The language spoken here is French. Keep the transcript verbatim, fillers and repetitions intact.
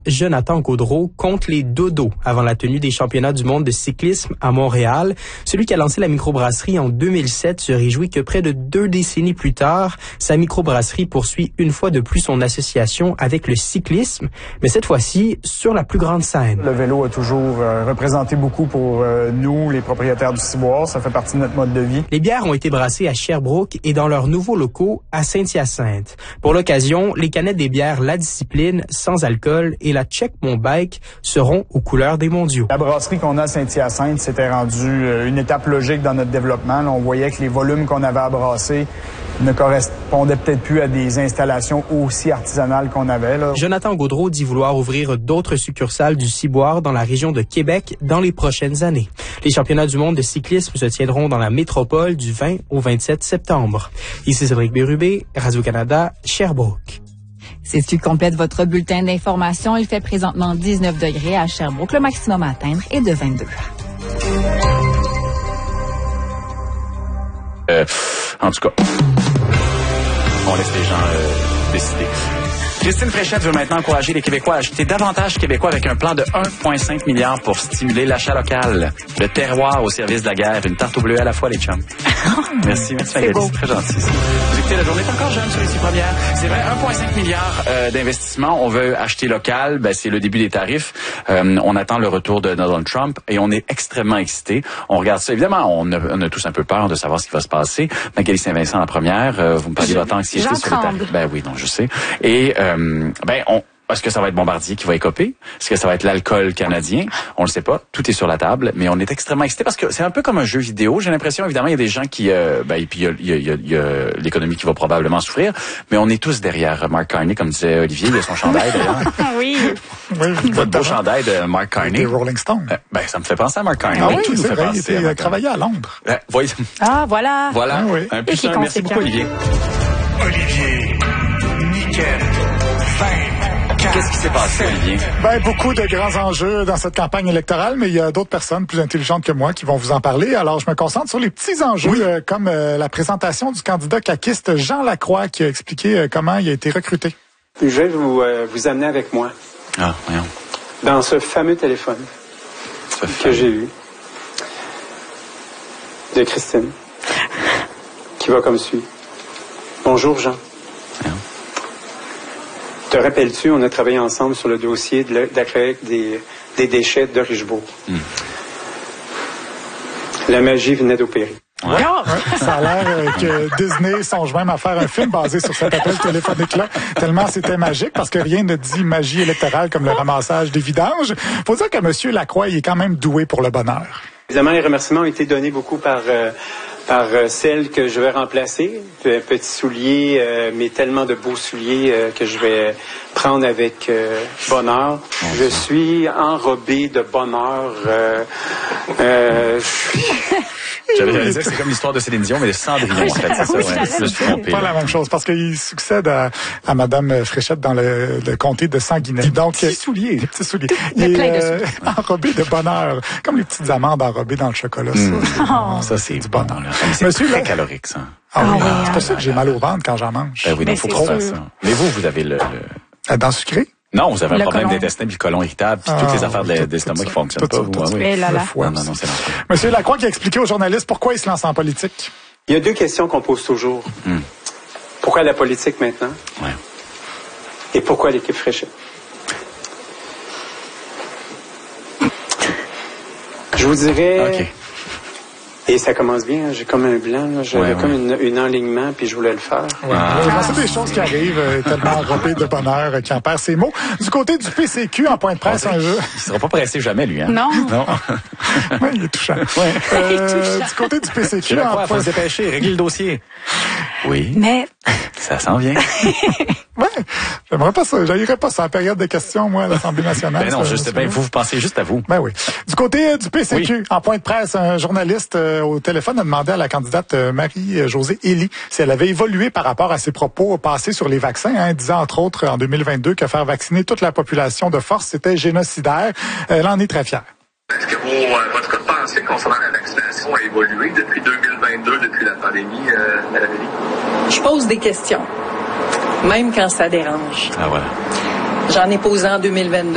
Jonathan Gaudreau contre les dodos avant la tenue des championnats du monde de cyclisme à Montréal. Celui qui a lancé la microbrasserie en deux mille sept se réjouit que près de deux décennies plus tard, sa microbrasserie poursuit une fois de plus son association avec le cyclisme, mais cette fois-ci sur la plus grande scène. Le vélo a toujours euh, représenté beaucoup pour euh, nous, les propriétaires du ciboire. Ça fait partie de notre mode de vie. Les bières ont été brassées à Sherbrooke et dans leurs nouveaux locaux à Saint-Hyacinthe. Pour l'occasion, les canettes des bières La Discipline, sans alcool et la Check Mon Bike seront aux couleurs des mondiaux. La brasserie qu'on a à Saint-Hyacinthe, c'était rendu une étape logique dans notre développement. Là, on voyait que les volumes qu'on avait à brasser ne correspondaient peut-être plus à des installations aussi artisanales qu'on avait. Là. Jonathan Gaudreau dit vouloir ouvrir d'autres succursales du ciboire dans la région de Québec dans les prochaines années. Les championnats du monde de cyclisme se tiendront dans la métropole du vingt au vingt-sept septembre. Ici Cédric Bérubé, Radio-Canada, Sherbrooke. C'est ce qui complète votre bulletin d'information. Il fait présentement dix-neuf degrés à Sherbrooke. Le maximum à atteindre est de vingt-deux. Euh, en tout cas, on laisse les gens euh, décider. Christine Fréchette veut maintenant encourager les Québécois à acheter davantage québécois avec un plan de un virgule cinq milliard pour stimuler l'achat local. Le terroir au service de la guerre. Une tarte au bleu à la fois, les chums. Merci, merci Magali, c'est très gentil. Ça. Vous écoutez, la journée est encore jeune sur les six premières. C'est vrai, un virgule cinq milliard euh, d'investissement. On veut acheter local. Ben, c'est le début des tarifs. Euh, on attend le retour de Donald Trump et on est extrêmement excités. On regarde ça. Évidemment, on a, on a tous un peu peur de savoir ce qui va se passer. Magali Saint-Vincent, la première. Euh, vous me parliez de votre anxiété sur les tarifs. Ben oui, non, je sais. Et euh, ben, on... Est-ce que ça va être Bombardier qui va écoper? Est-ce que ça va être l'alcool canadien? On le sait pas. Tout est sur la table, mais on est extrêmement excités parce que c'est un peu comme un jeu vidéo. J'ai l'impression, évidemment, il y a des gens qui, euh, ben, et puis il y a, il y a, il y a l'économie qui va probablement souffrir, mais on est tous derrière Mark Carney, comme disait Olivier. Il a son chandail d'ailleurs. Oui. Oui, votre beau chandail de Mark Carney. Des Rolling Stones. Euh, ben, ça me fait penser à Mark Carney. Ah oui, tout nous c'est fait vrai. penser Il était travaillé à Londres. Euh, voyez. Ah, voilà. Voilà. Ah, oui. Un Et qui putain, merci beaucoup, Olivier. Olivier, nickel, fin. Qu'est-ce qui s'est passé, Olivier? Ben, beaucoup de grands enjeux dans cette campagne électorale, mais il y a d'autres personnes plus intelligentes que moi qui vont vous en parler. Alors, je me concentre sur les petits enjeux, oui. euh, comme euh, la présentation du candidat caquiste Jean Lacroix qui a expliqué euh, comment il a été recruté. Je vais vous, euh, vous amener avec moi. Ah, voyons. Dans ce fameux téléphone ce que fameux. j'ai eu de Christine, qui va comme suit. Bonjour, Jean. Voyons. Te rappelles-tu, on a travaillé ensemble sur le dossier de la collecte des, des déchets de Richebourg. Mm. La magie venait d'opérer. Ouais. Ouais, ça a l'air euh, que Disney songe même à faire un film basé sur cet appel téléphonique-là, tellement c'était magique, parce que rien ne dit magie électorale comme le ramassage des vidanges. Faut dire que M. Lacroix, il est quand même doué pour le bonheur. Évidemment, les remerciements ont été donnés beaucoup par... Euh, par euh, celle que je vais remplacer, un petit soulier, euh, mais tellement de beaux souliers euh, que je vais prendre avec euh, bonheur. Je suis enrobé de bonheur. Euh, euh, J'avais réalisé que c'est comme l'histoire de Céline Dion, mais de Cendrillon, en fait. C'est ça, ouais. Je me suis trompé. Pas la même chose, parce qu'il succède à, à Mme Fréchette dans le, le comté de Sanguinet. Donc, petits souliers. Des petits souliers. Et euh, enrobé de bonheur, comme les petites amandes enrobées dans le chocolat. Mmh. Ça, oh. ça c'est du bonheur. Là. C'est Monsieur, très là, calorique, ça. Ah, oui, ah, oui, c'est pour ça que j'ai mal au ventre quand j'en mange. Ben oui, il faut trop faire ça. Mais vous, vous avez le... le... Dans le sucré? Non, vous avez un le problème colon. d'intestin, puis le colon irritable, puis ah, toutes les affaires tout, d'estomac tout qui fonctionnent tout, pas. tout, vous, tout, oui. là, là. Non, non, non, c'est l'enfer. Monsieur Lacroix qui a expliqué aux journalistes pourquoi il se lance en politique. Il y a deux questions qu'on pose toujours. Hmm. Pourquoi la politique maintenant? Ouais. Et pourquoi l'équipe Fréchette? Je vous dirais... OK. Et ça commence bien, j'ai comme un blanc, là. J'avais ouais, comme ouais. Une, une enlignement, puis je voulais le faire. Ouais. Ah. C'est des choses qui arrivent, euh, tellement enrobées de bonheur, euh, qui en perd ses mots. Du côté du P C Q, en point de presse, un jeu. Il sera pas pressé jamais, lui, hein? Non. Non. Oui, il est touchant. Ouais. Euh, Il est touchant. Du côté du P C Q, Tu en quoi, point faut se dépêcher, régler le dossier. Oui. Mais... Ça s'en vient. Ouais, j'aimerais pas ça. J'aillerais pas ça en période de questions, moi, à l'Assemblée nationale. Ben non, ça, juste, ça, ben, vous, vous pensez juste à vous. Ben oui. Du côté euh, du P C Q, Oui. en point de presse, un journaliste euh, au téléphone a demandé à la candidate euh, Marie-Josée Elie si elle avait évolué par rapport à ses propos passés sur les vaccins, hein, disant entre autres en deux mille vingt-deux que faire vacciner toute la population de force, c'était génocidaire. Elle en est très fière. Est-ce que vos, euh, votre pensée concernant la vaccination a évolué depuis deux mille vingt-deux, depuis la pandémie, euh, Mme Elie? Je pose des questions, même quand ça dérange. Ah voilà. J'en ai posé en deux mille vingt-deux.